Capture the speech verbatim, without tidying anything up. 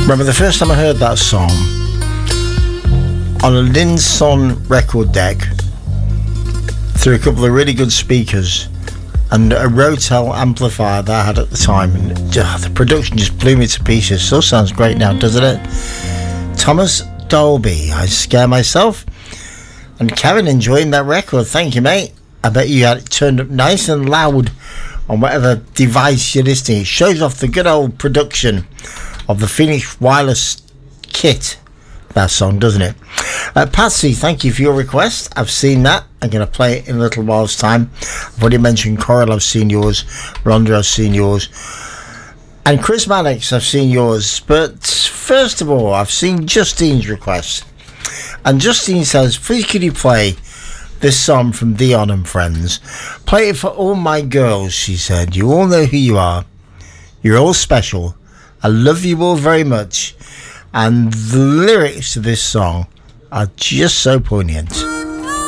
Remember the first time I heard that song on a Linson record deck through a couple of really good speakers and a Rotel amplifier that I had at the time, and uh, the production just blew me to pieces. Still sounds great now, doesn't it? Thomas Dolby, I Scare Myself. And Kevin, enjoying that record. Thank you, mate. I bet you had it turned up nice and loud on whatever device you're listening. It shows off the good old production of the Phoenix Wireless kit, that song, doesn't it? Uh, Patsy, thank you for your request. I've seen that. I'm going to play it in a little while's time. I've already mentioned Coral, I've seen yours. Rhonda, I've seen yours. And Chris Maddox, I've seen yours. But first of all, I've seen Justine's request. And Justine says, please could you play this song from Dion and Friends? Play it for all my girls, she said. You all know who you are. You're all special. I love you all very much. And the lyrics to this song are just so poignant.